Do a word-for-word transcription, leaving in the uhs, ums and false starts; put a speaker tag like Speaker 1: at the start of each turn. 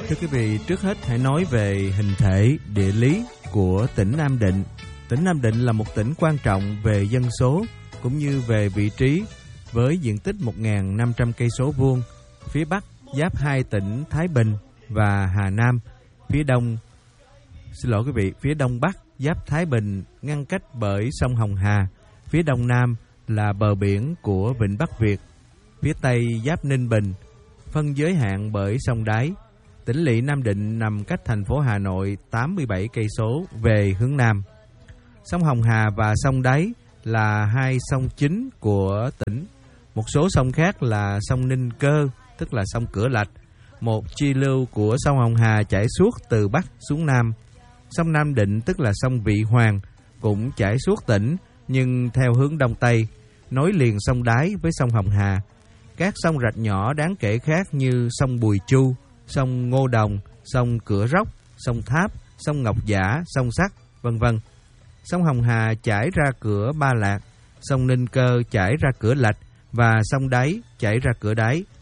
Speaker 1: Thưa quý vị, trước hết hãy nói về hình thể, địa lý của tỉnh Nam Định. Tỉnh Nam Định là một tỉnh quan trọng về dân số cũng như về vị trí, với diện tích một nghìn năm trăm cây số vuông. Phía Bắc giáp hai tỉnh Thái Bình và Hà Nam. Phía Đông, xin lỗi quý vị, phía Đông Bắc giáp Thái Bình ngăn cách bởi sông Hồng Hà. Phía Đông Nam là bờ biển của Vịnh Bắc Việt. Phía Tây giáp Ninh Bình, phân giới hạn bởi sông Đáy. Tỉnh lỵ Nam Định nằm cách thành phố Hà Nội tám mươi bảy cây số về hướng Nam. Sông Hồng Hà và sông Đáy là hai sông chính của tỉnh. Một số sông khác là sông Ninh Cơ, tức là sông Cửa Lạch, một chi lưu của sông Hồng Hà chảy suốt từ Bắc xuống Nam. Sông Nam Định, tức là sông Vị Hoàng, cũng chảy suốt tỉnh nhưng theo hướng Đông Tây, nối liền sông Đáy với sông Hồng Hà. Các sông rạch nhỏ đáng kể khác như sông Bùi Chu, sông Ngô Đồng, sông Cửa Rốc, sông Tháp, sông Ngọc Giả, sông Sắt, vân vân. Sông Hồng Hà chảy ra cửa Ba Lạc, sông Ninh Cơ chảy ra cửa Lạch và sông Đáy chảy ra cửa Đáy.